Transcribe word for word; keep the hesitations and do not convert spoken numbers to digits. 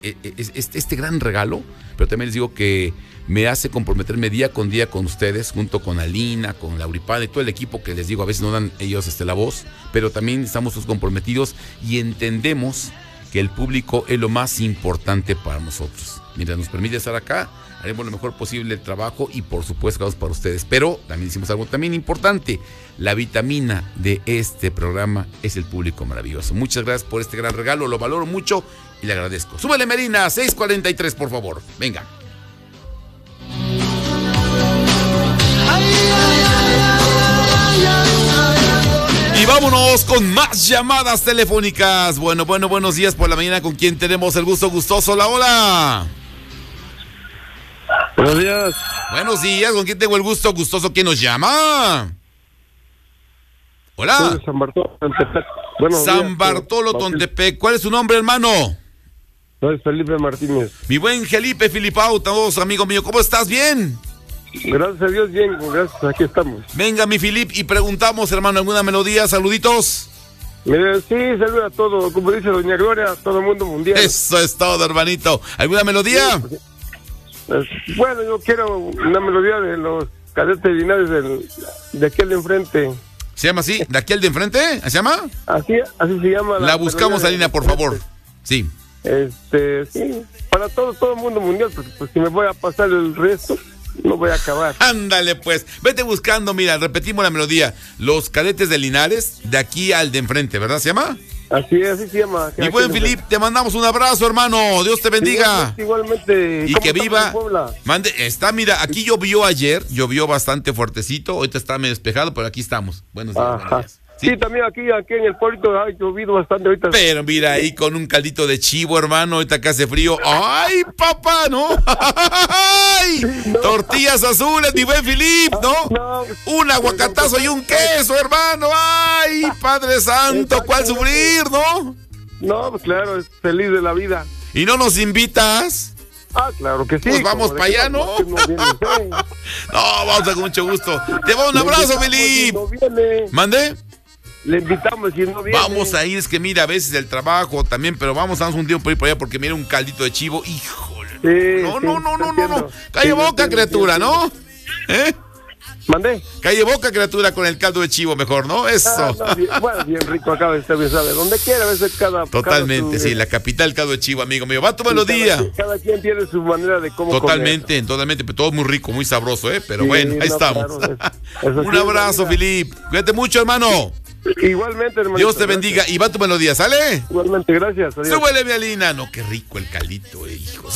este, este gran regalo, pero también les digo que me hace comprometerme día con día con ustedes, junto con Alina, con Lauripana y todo el equipo que les digo, a veces no dan ellos este, la voz, pero también estamos todos comprometidos y entendemos que el público es lo más importante para nosotros. Mientras nos permite estar acá, haremos lo mejor posible el trabajo y por supuesto vamos para ustedes. Pero también decimos algo también importante, la vitamina de este programa es el público maravilloso. Muchas gracias por este gran regalo, lo valoro mucho y le agradezco. Súbele, Medina, seis cuarenta y tres, por favor. Venga. Y vámonos con más llamadas telefónicas. Bueno, bueno, buenos días por la mañana. ¿Con quién tenemos el gusto gustoso? Hola, hola. Buenos días. Buenos días, ¿con quién tengo el gusto gustoso? ¿Quién nos llama? Hola. Soy San Bartolo Tontepec. Buenos San días, Bartolo Tontepec. ¿Cuál es su nombre, hermano? Soy Felipe Martínez. Mi buen Felipe Filipao, todos, amigo mío. ¿Cómo estás? ¿Bien? Gracias a Dios, bien, gracias, aquí estamos. Venga, mi Filip, y preguntamos, hermano, ¿alguna melodía? Saluditos. Mire, sí, saluda a todo, como dice doña Gloria, a todo el mundo mundial. Eso es todo, hermanito. ¿Alguna melodía? Sí, pues, bueno, yo quiero una melodía de los Cadetes Linares del, de aquel de enfrente. ¿Se llama así? ¿De aquí al de enfrente? ¿Se llama? Así, así se llama. La, la buscamos, Alina, por favor. Sí. Este, sí, para todo, todo el mundo mundial, pues, pues si me voy a pasar el resto, no voy a acabar. Ándale, pues, vete buscando, mira, repetimos la melodía. Los Cadetes de Linares, de aquí al de enfrente, ¿verdad? ¿Se llama? Así es, así se llama. Mi buen Filip, te mandamos un abrazo, hermano. Dios te bendiga. Igualmente. igualmente. Y que viva. Mande, está, mira, aquí llovió ayer, llovió bastante fuertecito. Ahorita está medio despejado, pero aquí estamos. Buenos días. Ajá. Buenos días. Sí, sí, también aquí, aquí en el puerto ha llovido bastante ahorita. Pero mira ahí con un caldito de chivo, hermano, ahorita que hace frío. ¡Ay, papá, no! ¡Ay! No. Tortillas azules, mi buen Filip, ¿no? no un aguacatazo y un queso, hermano. ¡Ay, Padre Santo! ¿Cuál sufrir, no? No, pues claro, es feliz de la vida. ¿Y no nos invitas? Ah, claro que sí. Pues vamos para allá, ¿no? No, vamos a con mucho gusto. Te va un abrazo, Filip. No viene. ¿Mande? Le invitamos si no viene. Vamos a ir, es que mira, a veces el trabajo también, pero vamos, damos un tiempo por ir por allá porque mira un caldito de chivo, híjole. Sí, no, sí, no, no, no, no, no. Calle sí, boca, sí, criatura, sí, ¿no? ¿Eh? ¿Mandé? Calle boca, criatura, con el caldo de chivo mejor, ¿no? Eso. Ah, no, bien, bueno, bien rico acá, usted bien sabe. Donde quiera, a veces cada... Totalmente, cada su, sí, la capital caldo de chivo, amigo mío. Va tu melodía. Cada, cada quien tiene su manera de cómo Totalmente, comer. totalmente, pero todo muy rico, muy sabroso, ¿eh? Pero sí, bueno, ahí no, estamos. Claro, eso, eso un abrazo, Filip. Cuídate mucho, hermano. Igualmente, hermano. Dios te bendiga. Y va tu melodía, ¿sale? Igualmente, gracias. Adiós. Súbele, mi Alina. No, qué rico el caldito, eh, hijo.